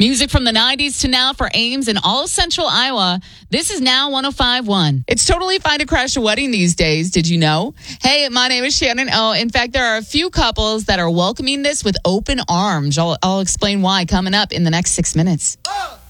Music from the 90s to now for Ames and all Central Iowa. This is Now 105.1. It's totally fine to crash a wedding these days. Did you know? Hey, my name is Shannon. Oh, in fact, there are a few couples that are welcoming this with open arms. I'll explain why coming up in the next 6 minutes.